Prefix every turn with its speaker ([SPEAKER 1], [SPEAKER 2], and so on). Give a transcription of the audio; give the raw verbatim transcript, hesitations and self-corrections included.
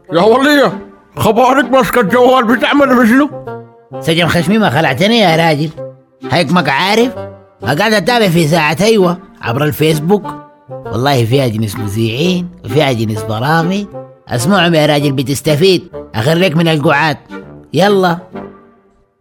[SPEAKER 1] يا ولية، خبرك ماسكة الجوال بتعمل بشنو؟
[SPEAKER 2] سجن خشمي ما خلعتني يا راجل. هيك ما عارف، قاعد اتابع في ساعة ايوه عبر الفيسبوك. والله فيها جنس مذيعين وفيها جنس برامج. اسمعهم يا راجل بتستفيد. اخرك من القعاد. يلا.